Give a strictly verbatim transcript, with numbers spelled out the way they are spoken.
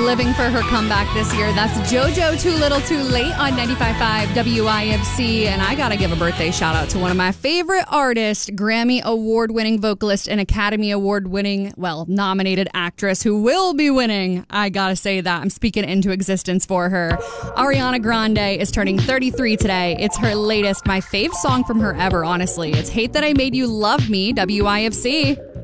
living for her comeback this year. That's JoJo Too Little Too Late on ninety-five point five W I F C. And I got to give a birthday shout out to one of my favorite artists, Grammy award-winning vocalist and Academy Award-winning, well, nominated actress who will be winning. I got to say that. I'm speaking into existence for her. Ariana Grande is turning thirty-three today. It's her latest, my fave song from her ever, honestly. It's Hate That I Made You Love Me, W I F C.